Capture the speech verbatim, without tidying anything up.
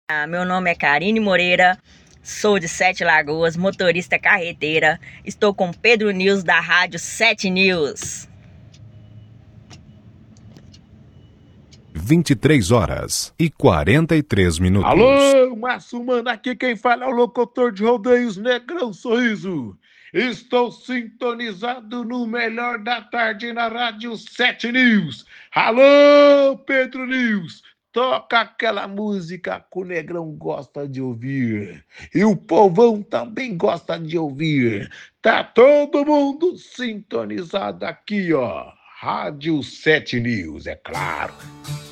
Ah, meu nome é Karine Moreira, sou de Sete Lagoas, motorista carreteira. Estou com Pedro News da Rádio Sete News. vinte e três horas e quarenta e três minutos. Alô, Márcio Mano, aqui quem fala é o locutor de rodeios Negrão Sorriso. Estou sintonizado no melhor da tarde na Rádio Sete News. Alô, Pedro News, toca aquela música que o Negrão gosta de ouvir. E o povão também gosta de ouvir. Tá todo mundo sintonizado aqui, ó. Rádio Sete News, é claro.